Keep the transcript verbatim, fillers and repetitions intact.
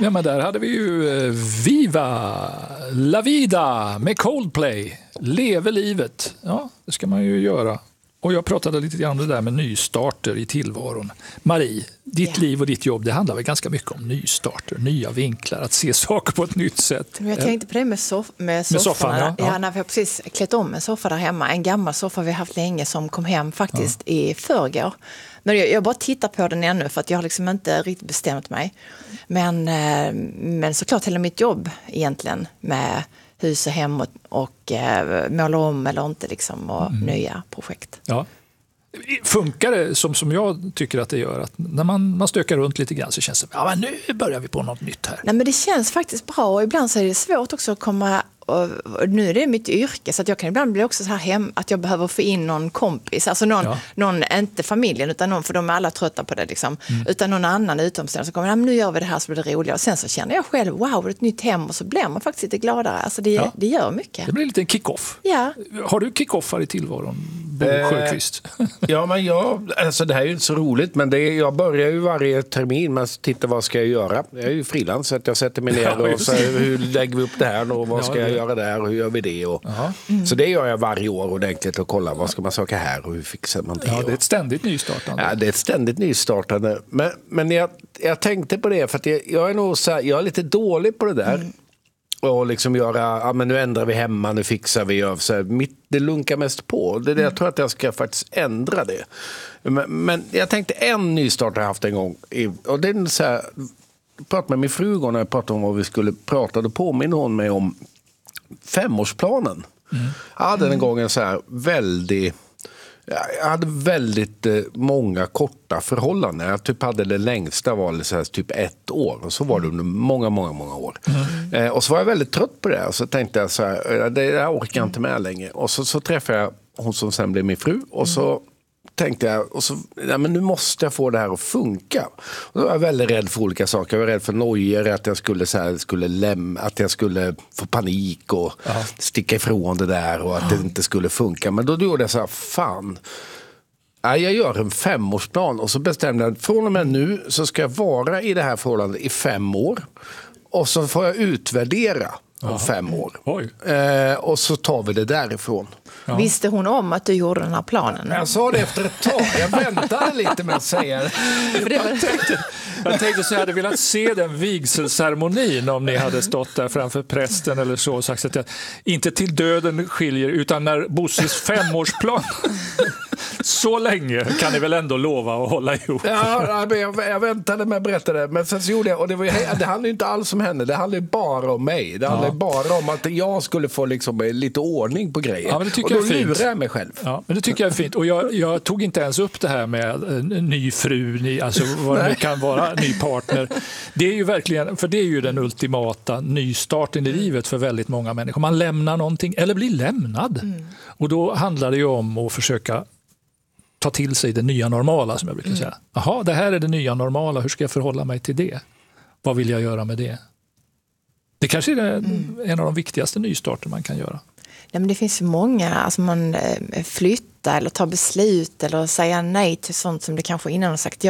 Ja, men där hade vi ju eh, Viva La Vida med Coldplay. Leve livet. Ja, det ska man ju göra. Och jag pratade lite grann om det där med nystarter i tillvaron. Marie, ditt Ja. liv och ditt jobb, det handlar väl ganska mycket om nystarter, nya vinklar, att se saker på ett nytt sätt. Men jag tänkte på det med, soff- med sofforna. Med soffan, ja. Ja, när vi har precis klätt om en soffa där hemma. En gammal soffa vi har haft länge som kom hem faktiskt ja. i förrgår. Men jag, jag bara tittar på den ännu för att jag har liksom inte riktigt bestämt mig. Men, men såklart hela mitt jobb egentligen med hus och hem och, och äh, måla om eller inte liksom, och mm. nya projekt. Ja. Funkar det som, som jag tycker att det gör? Att när man, man stökar runt lite grann så känns det ja, men nu börjar vi på något nytt här. Nej, men det känns faktiskt bra och ibland så är det svårt också att komma. Och, och nu är det mitt yrke så att jag kan ibland bli också så här hem att jag behöver få in någon kompis, alltså någon, ja. någon inte familjen utan någon, för de är alla trötta på det liksom, mm. utan någon annan utomstående som kommer, ja, men nu gör vi det här så blir det roligare och sen så känner jag själv, wow, det är ett nytt hem och så blir man faktiskt lite gladare, alltså det, ja. det gör mycket. Det blir lite en kick-off. Ja. Har du kick-offar i tillvaron, Bo eh, Sjöqvist? Ja, men jag, alltså det här är ju inte så roligt, men det är, jag börjar ju varje termin med att titta vad ska jag göra. Jag är ju frilans så att jag sätter mig ner ja, och så hur lägger vi upp det här och vad ja, ska jag det. göra där och hur gör vi det? Och, mm. Så det gör jag varje år ordentligt och kolla vad ska man söka här och hur fixar man det? Ja, det är ett ständigt nystartande. Ja, det är ett ständigt nystartande. Men, men jag, jag tänkte på det för att jag, jag är nog så här, jag är lite dålig på det där. Mm. Och liksom göra, ja men nu ändrar vi hemma, nu fixar vi. Och så här, mitt, det lunkar mest på. Det, mm. Jag tror att jag ska faktiskt ändra det. Men, men jag tänkte en nystart jag haft en gång. Och det är så här, jag pratade med min fru när jag pratade om vad vi skulle prata. Då påminner hon mig om femårsplanen. Mm. Jag hade den gången så här väldigt... Jag hade väldigt eh, många korta förhållanden. Jag typ hade det längsta var det så här, typ ett år. Och så var det under många, många, många år. Mm. Eh, och så var jag väldigt trött på det. Och så tänkte jag så här, det jag orkar jag inte med längre. Och så, så träffade jag hon som sen blev min fru. Och så tänkte jag, och så, ja, men nu måste jag få det här att funka. Och då var jag väldigt rädd för olika saker. Jag var rädd för nojor, att jag skulle, så här, skulle lämna, att jag skulle få panik och Aha. sticka ifrån det där och att det inte skulle funka. Men då gjorde jag så här, fan, ja, jag gör en femårsplan och så bestämde jag, från och med nu så ska jag vara i det här förhållandet i fem år. Och så får jag utvärdera om Aha. fem år. Eh, och så tar vi det därifrån. Ja. Visste hon om att du gjorde den här planen? Jag sa det efter ett tag. Jag väntade lite med att säga det. Jag tänkte, jag tänkte så jag hade velat se den vigselceremonin om ni hade stått där framför prästen eller så och sagt att jag inte till döden skiljer utan när Bosses femårsplan så länge kan ni väl ändå lova att hålla ihop. Ja, jag, jag väntade med att berätta det, men sen så gjorde jag, och det, var, det handlar ju inte alls om henne, det handlar ju bara om mig. Det handlar ja. bara om att jag skulle få liksom lite ordning på grejer. Ja, men det tycker och då jag är fint. lurar jag mig själv. Ja, men det tycker jag är fint. Och jag, jag tog inte ens upp det här med en ny fru, ny, alltså vad det kan vara, ny partner. Det är ju verkligen, för det är ju den ultimata nystarten i livet för väldigt många människor. Man lämnar någonting, eller blir lämnad. Mm. Och då handlar det ju om att försöka ta till sig det nya normala, som jag brukar säga. Jaha, det här är det nya normala. Hur ska jag förhålla mig till det? Vad vill jag göra med det? Det kanske är mm. en av de viktigaste nystarter man kan göra. Nej, men det finns ju många, alltså man flyttar eller tar beslut eller säger nej till sånt som det kanske innan har sagt ja